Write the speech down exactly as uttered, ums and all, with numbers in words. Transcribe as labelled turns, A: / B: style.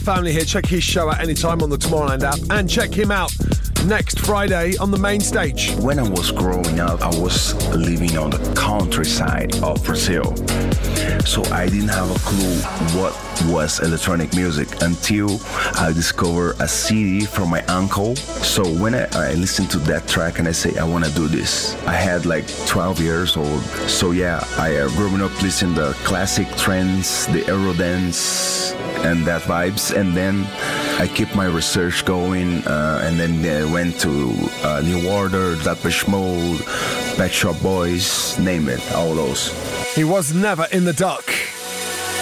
A: family here. Check his show out anytime on the Tomorrowland app and check him out next Friday on the main stage.
B: When I was growing up, I was living on the countryside of Brazil. So I didn't have a clue what was electronic music until I discovered a C D from my uncle. So when I, I listened to that track and I say, I want to do this, I had like twelve years old. So yeah, I uh, growing up listening to the classic trends, the Eurodance and that vibes. And then I kept my research going uh, and then I went to uh, New Order, Depeche Mode, Pet Shop Boys, name it, all those.
A: He was never in the dark.